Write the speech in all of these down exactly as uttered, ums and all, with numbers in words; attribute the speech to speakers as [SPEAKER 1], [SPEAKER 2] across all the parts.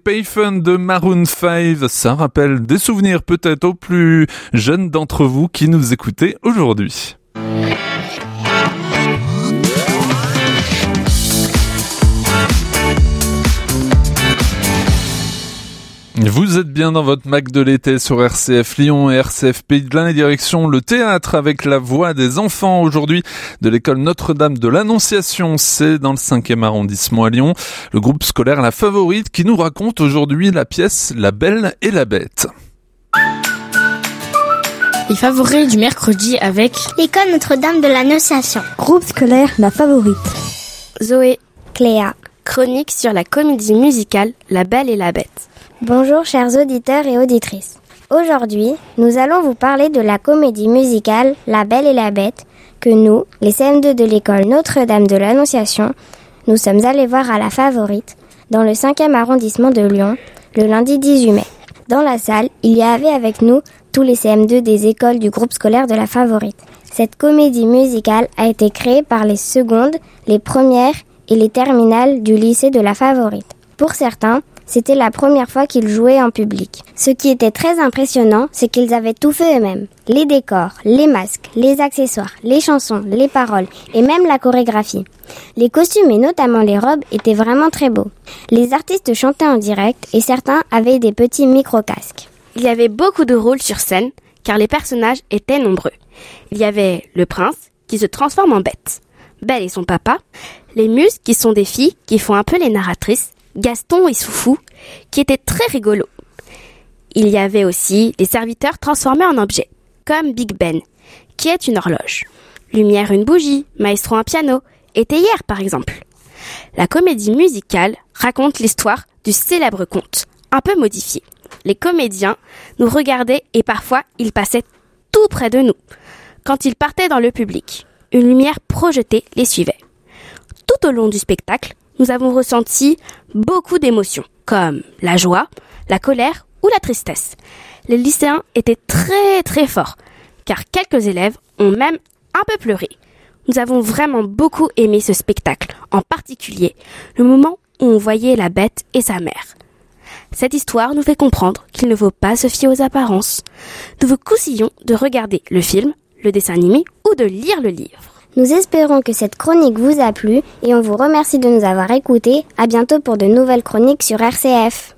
[SPEAKER 1] Payphone de Maroon cinq. Ça rappelle des souvenirs peut-être aux plus jeunes d'entre vous qui nous écoutez aujourd'hui. Vous êtes bien dans votre Mac de l'été sur R C F Lyon et R C F Pays de l'Ain et direction le théâtre avec la voix des enfants aujourd'hui de l'école Notre-Dame de l'Annonciation. C'est dans le cinquième arrondissement à Lyon. Le groupe scolaire La Favorite qui nous raconte aujourd'hui la pièce La Belle et la Bête.
[SPEAKER 2] Les favoris du mercredi avec
[SPEAKER 3] l'école Notre-Dame de l'Annonciation.
[SPEAKER 4] Groupe scolaire La Favorite.
[SPEAKER 5] Zoé,
[SPEAKER 3] Cléa.
[SPEAKER 5] Chronique sur la comédie musicale La Belle et la Bête.
[SPEAKER 6] Bonjour chers auditeurs et auditrices. Aujourd'hui, nous allons vous parler de la comédie musicale La Belle et la Bête que nous, les C M deux de l'école Notre-Dame de l'Annonciation, nous sommes allés voir à La Favorite, dans le cinquième arrondissement de Lyon, le lundi dix-huit mai. Dans la salle, il y avait avec nous tous les C M deux des écoles du groupe scolaire de La Favorite. Cette comédie musicale a été créée par les secondes, les premières et les terminales du lycée de La Favorite. Pour certains, c'était la première fois qu'ils jouaient en public. Ce qui était très impressionnant, c'est qu'ils avaient tout fait eux-mêmes. Les décors, les masques, les accessoires, les chansons, les paroles et même la chorégraphie. Les costumes et notamment les robes étaient vraiment très beaux. Les artistes chantaient en direct et certains avaient des petits micro-casques.
[SPEAKER 5] Il y avait beaucoup de rôles sur scène car les personnages étaient nombreux. Il y avait le prince qui se transforme en bête, Belle et son papa, les muses qui sont des filles qui font un peu les narratrices, Gaston et Soufou, qui étaient très rigolos. Il y avait aussi les serviteurs transformés en objets, comme Big Ben, qui est une horloge. Lumière une bougie, Maestro un piano, et théière par exemple. La comédie musicale raconte l'histoire du célèbre conte, un peu modifié. Les comédiens nous regardaient et parfois ils passaient tout près de nous. Quand ils partaient dans le public, une lumière projetée les suivait. Tout au long du spectacle, nous avons ressenti beaucoup d'émotions, comme la joie, la colère ou la tristesse. Les lycéens étaient très très forts, car quelques élèves ont même un peu pleuré. Nous avons vraiment beaucoup aimé ce spectacle, en particulier le moment où on voyait la bête et sa mère. Cette histoire nous fait comprendre qu'il ne faut pas se fier aux apparences. Nous vous conseillons de regarder le film, le dessin animé ou de lire le livre.
[SPEAKER 6] Nous espérons que cette chronique vous a plu et on vous remercie de nous avoir écoutés. À bientôt pour de nouvelles chroniques sur R C F.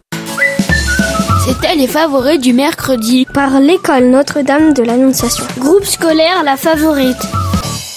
[SPEAKER 2] C'était les favoris du mercredi
[SPEAKER 4] par l'école Notre-Dame de l'Annonciation.
[SPEAKER 2] Groupe scolaire La Favorite.